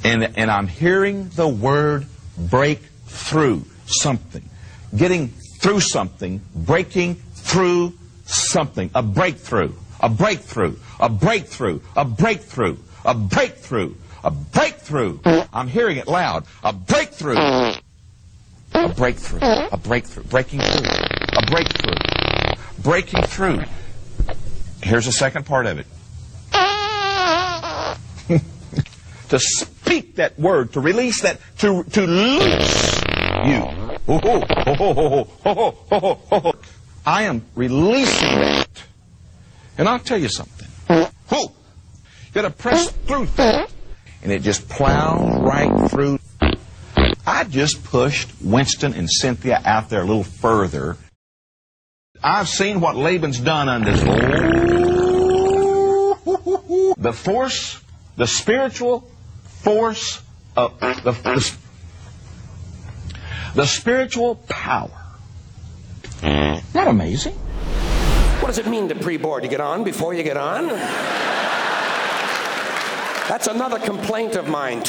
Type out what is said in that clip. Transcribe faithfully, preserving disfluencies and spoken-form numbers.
And, and I'm hearing the word break through something. Getting through something, breaking through something. A breakthrough, a breakthrough, a breakthrough, a breakthrough, a breakthrough, a breakthrough. I'm hearing it loud. A breakthrough. A breakthrough, a breakthrough, breaking through, a breakthrough, breaking through. Here's the second part of it. To speak that word, to release that, to, to loose you. Oh, oh, oh, oh, oh, oh, oh, oh. I am releasing that. And I'll tell you something. Oh, you got to press through that. And it just plows right through. I just pushed Winston and Cynthia out there a little further. I've seen what Laban's done on this. The force, the spiritual force of the, the, the spiritual power. Isn't that amazing? What does it mean to pre-board? You get on before you get on? That's another complaint of mine.